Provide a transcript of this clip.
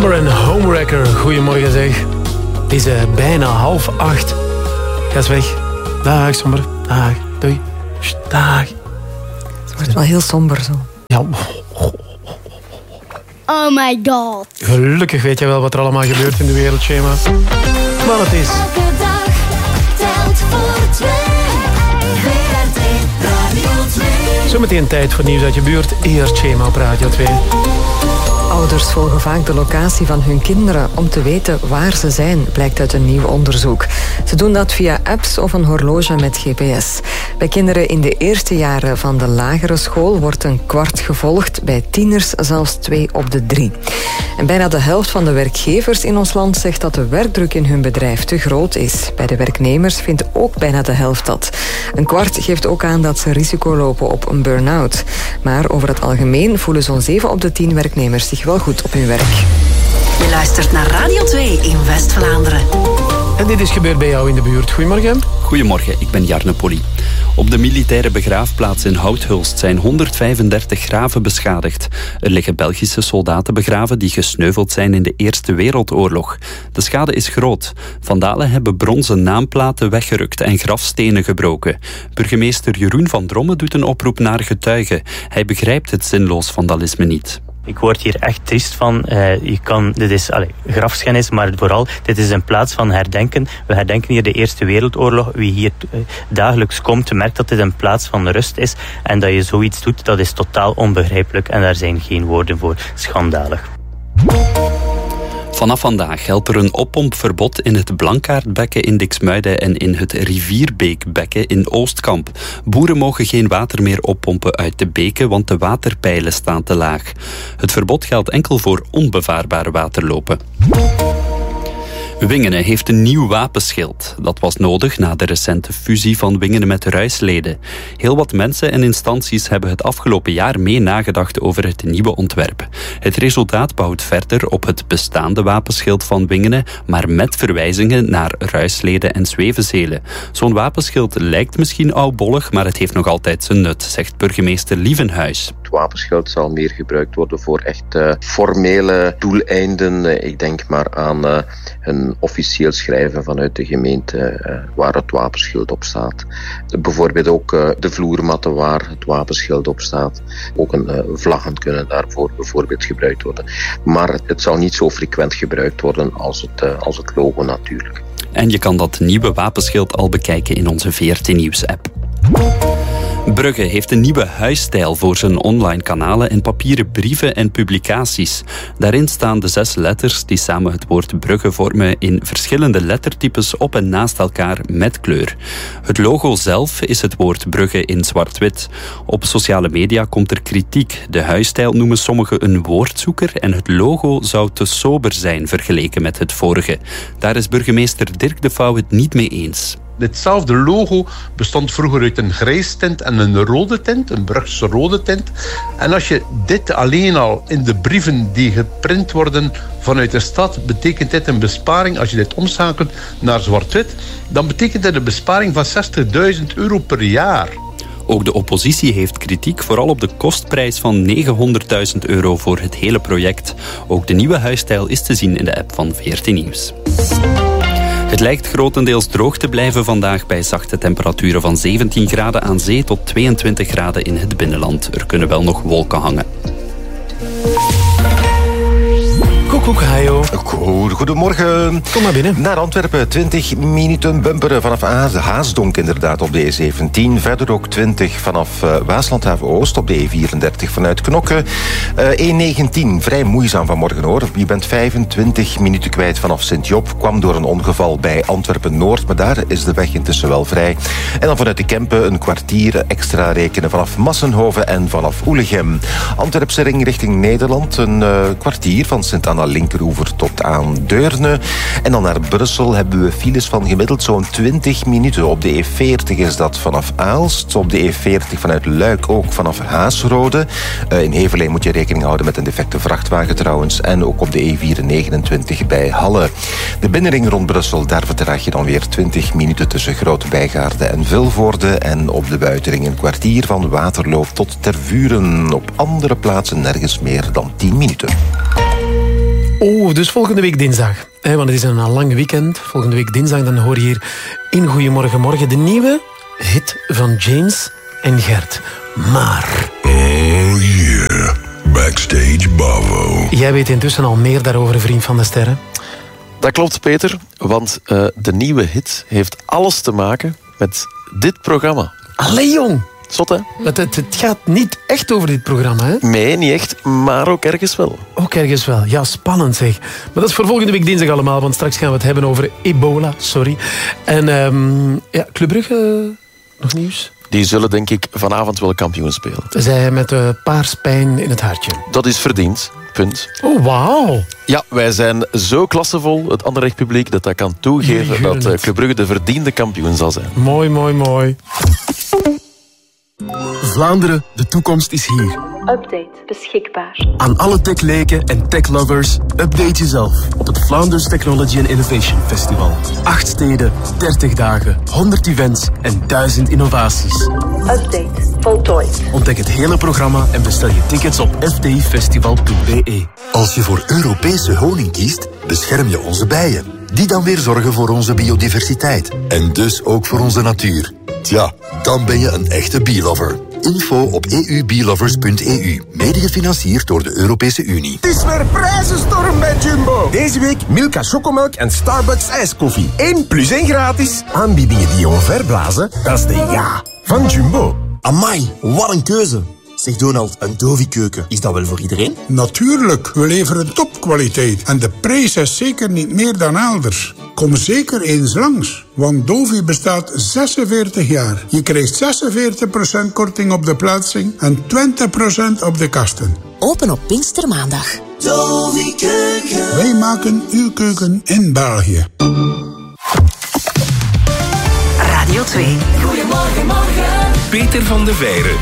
Somber en Homewrecker. Goedemorgen zeg. Het is bijna 7:30. Ga eens weg. Dag Somber. Dag. Doei. Dag. Het wordt wel heel somber zo. Ja. Oh my god. Gelukkig weet je wel wat er allemaal gebeurt in de wereld, Shema. Maar het is... Elke dag telt voor twee. WRT Radio 2. Zometeen tijd voor nieuws uit je buurt. Eerst Shema op Radio 2. Ouders volgen vaak de locatie van hun kinderen om te weten waar ze zijn, blijkt uit een nieuw onderzoek. Ze doen dat via apps of een horloge met GPS. Bij kinderen in de eerste jaren van de lagere school wordt 1/4 gevolgd, bij tieners zelfs 2 op de 3. En bijna de helft van de werkgevers in ons land zegt dat de werkdruk in hun bedrijf te groot is. Bij de werknemers vindt ook bijna de helft dat. 1/4 geeft ook aan dat ze risico lopen op een burn-out. Maar over het algemeen voelen zo'n 7 op de 10 werknemers zich wel goed op hun werk. Je luistert naar Radio 2 in West-Vlaanderen. En dit is gebeurd bij jou in de buurt. Goedemorgen. Goedemorgen, ik ben Jarne Polly. Op de militaire begraafplaats in Houthulst zijn 135 graven beschadigd. Er liggen Belgische soldaten begraven die gesneuveld zijn in de Eerste Wereldoorlog. De schade is groot. Vandalen hebben bronzen naamplaten weggerukt en grafstenen gebroken. Burgemeester Jeroen van Dromme doet een oproep naar getuigen. Hij begrijpt het zinloos vandalisme niet. Ik word hier echt triest van. Dit is grafschennis, maar vooral, dit is een plaats van herdenken. We herdenken hier de Eerste Wereldoorlog. Wie hier dagelijks komt, merkt dat dit een plaats van rust is. En dat je zoiets doet, dat is totaal onbegrijpelijk. En daar zijn geen woorden voor. Schandalig. Vanaf vandaag geldt er een oppompverbod in het Blankaardbekken in Diksmuiden en in het Rivierbeekbekken in Oostkamp. Boeren mogen geen water meer oppompen uit de beken, want de waterpeilen staan te laag. Het verbod geldt enkel voor onbevaarbare waterlopen. Wingenen heeft een nieuw wapenschild. Dat was nodig na de recente fusie van Wingenen met Ruisleden. Heel wat mensen en instanties hebben het afgelopen jaar mee nagedacht over het nieuwe ontwerp. Het resultaat bouwt verder op het bestaande wapenschild van Wingenen, maar met verwijzingen naar Ruisleden en Zwevenzelen. Zo'n wapenschild lijkt misschien oudbollig, maar het heeft nog altijd zijn nut, zegt burgemeester Lievenhuis. Het wapenschild zal meer gebruikt worden voor echt formele doeleinden. Ik denk maar aan een officieel schrijven vanuit de gemeente waar het wapenschild op staat. Bijvoorbeeld ook de vloermatten waar het wapenschild op staat. Ook vlaggen kunnen daarvoor bijvoorbeeld gebruikt worden. Maar het zal niet zo frequent gebruikt worden als het logo natuurlijk. En je kan dat nieuwe wapenschild al bekijken in onze VRT Nieuws-app. Brugge heeft een nieuwe huisstijl voor zijn online kanalen en papieren brieven en publicaties. Daarin staan de 6 letters die samen het woord Brugge vormen in verschillende lettertypes op en naast elkaar met kleur. Het logo zelf is het woord Brugge in zwart-wit. Op sociale media komt er kritiek. De huisstijl noemen sommigen een woordzoeker en het logo zou te sober zijn vergeleken met het vorige. Daar is burgemeester Dirk de Vouw het niet mee eens. Ditzelfde logo bestond vroeger uit een grijs tint en een rode tint, een Brugse rode tint. En als je dit alleen al in de brieven die geprint worden vanuit de stad, betekent dit een besparing. Als je dit omschakelt naar zwart-wit, dan betekent dit een besparing van €60.000 per jaar. Ook de oppositie heeft kritiek, vooral op de kostprijs van €900.000 voor het hele project. Ook de nieuwe huisstijl is te zien in de app van VRT Nieuws. Het lijkt grotendeels droog te blijven vandaag bij zachte temperaturen van 17 graden aan zee tot 22 graden in het binnenland. Er kunnen wel nog wolken hangen. Koekoek, hajo. Goedemorgen. Kom maar binnen. Naar Antwerpen, 20 minuten bumperen vanaf Haasdonk inderdaad op de E17. Verder ook 20 vanaf Waaslandhaven Oost op de E34 vanuit Knokke. E19, vrij moeizaam vanmorgen hoor. Je bent 25 minuten kwijt vanaf Sint-Job. Kwam door een ongeval bij Antwerpen-Noord, maar daar is de weg intussen wel vrij. En dan vanuit de Kempen een kwartier extra rekenen vanaf Massenhoven en vanaf Oelegem. Antwerpse ring richting Nederland, een kwartier van Sint-Anna linkeroever tot aan Deurne. En dan naar Brussel hebben we files van gemiddeld zo'n 20 minuten. Op de E40 is dat vanaf Aalst. Op de E40 vanuit Luik ook vanaf Haasrode. In Heverlee moet je rekening houden met een defecte vrachtwagen trouwens. En ook op de E429 bij Halle. De binnenring rond Brussel, daar vertraag je dan weer 20 minuten tussen Grote Bijgaarde en Vilvoorde. En op de buitenring een kwartier van Waterloo tot Tervuren. Op andere plaatsen nergens meer dan 10 minuten. Oh, dus volgende week dinsdag. Want het is een lang weekend. Volgende week dinsdag dan hoor je hier in Goedemorgen Morgen de nieuwe hit van James en Gert. Maar... Oh yeah, Backstage Bavo. Jij weet intussen al meer daarover, vriend van de sterren. Dat klopt, Peter, want de nieuwe hit heeft alles te maken met dit programma. Allee, jong! Zot, hè? Het gaat niet echt over dit programma, hè? Nee, niet echt, maar ook ergens wel. Ook ergens wel. Ja, spannend zeg. Maar dat is voor volgende week dinsdag allemaal, want straks gaan we het hebben over ebola, sorry. En Club Brugge, nog nieuws? Die zullen denk ik vanavond wel kampioen spelen. Zij met paarspijn in het hartje. Dat is verdiend, punt. Oh, wauw. Ja, wij zijn zo klassevol, het Anderlecht publiek, dat kan toegeven dat Club Brugge de verdiende kampioen zal zijn. Mooi, mooi, mooi. Vlaanderen, de toekomst is hier. Update beschikbaar. Aan alle techleken en techlovers, update jezelf op het Flanders Technology and Innovation Festival. 8 steden, 30 dagen, 100 events en 1000 innovaties. Update voltooid. Ontdek het hele programma en bestel je tickets op fdifestival.be. Als je voor Europese honing kiest, bescherm je onze bijen. Die dan weer zorgen voor onze biodiversiteit. En dus ook voor onze natuur. Tja, dan ben je een echte bee-lover. Info op eubeelovers.eu. Mede gefinancierd door de Europese Unie. Het is weer prijzenstorm bij Jumbo. Deze week Milka chocomelk en Starbucks ijskoffie. 1 plus 1 gratis. Aanbiedingen die je omverblazen, dat is de ja van Jumbo. Amai, wat een keuze. Zeg Donald, een Dovi-keuken, is dat wel voor iedereen? Natuurlijk, we leveren topkwaliteit. En de prijs is zeker niet meer dan elders. Kom zeker eens langs, want Dovi bestaat 46 jaar. Je krijgt 46% korting op de plaatsing en 20% op de kasten. Open op Pinkstermaandag. Dovi-keuken. Wij maken uw keuken in België. Radio 2. Goedemorgen, morgen. Peter van de Veire.